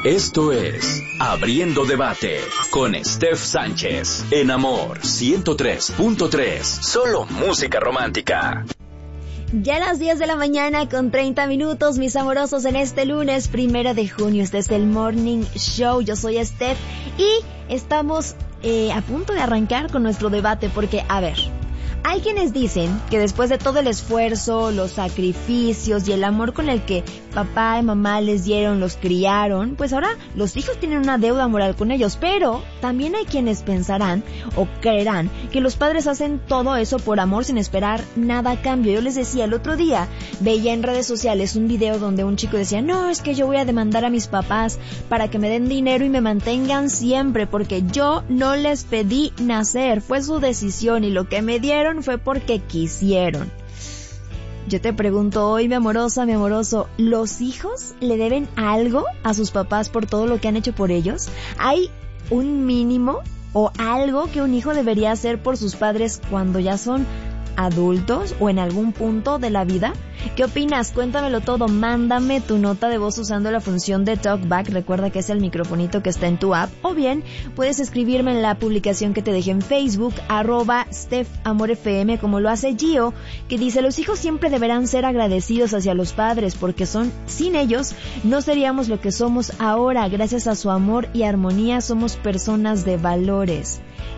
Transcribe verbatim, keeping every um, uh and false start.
Esto es Abriendo Debate con Steph Sánchez en Amor ciento tres punto tres. Solo música romántica. Ya a las diez de la mañana con treinta minutos, mis amorosos, en este lunes primero de junio. Este es el Morning Show. Yo soy Steph y estamos eh, a punto de arrancar con nuestro debate porque, a ver, hay quienes dicen que después de todo el esfuerzo, los sacrificios y el amor con el que papá y mamá les dieron, los criaron, pues ahora los hijos tienen una deuda moral con ellos. Pero también hay quienes pensarán o creerán que los padres hacen todo eso por amor sin esperar nada a cambio. Yo les decía, el otro día veía en redes sociales un video donde un chico decía, no, es que yo voy a demandar a mis papás para que me den dinero y me mantengan siempre porque yo no les pedí nacer, fue su decisión y lo que me dieron fue porque quisieron. Yo te pregunto hoy, mi amorosa, mi amoroso, ¿los hijos le deben algo a sus papás por todo lo que han hecho por ellos? ¿Hay un mínimo o algo que un hijo debería hacer por sus padres cuando ya son adultos o en algún punto de la vida? ¿Qué opinas? Cuéntamelo todo. Mándame tu nota de voz usando la función de TalkBack. Recuerda que es el microfonito que está en tu app. O bien, puedes escribirme en la publicación que te dejé en Facebook, arroba StephAmorFM, como lo hace Gio, que dice, los hijos siempre deberán ser agradecidos hacia los padres, porque son, sin ellos, no seríamos lo que somos ahora. Gracias a su amor y armonía, somos personas de valores.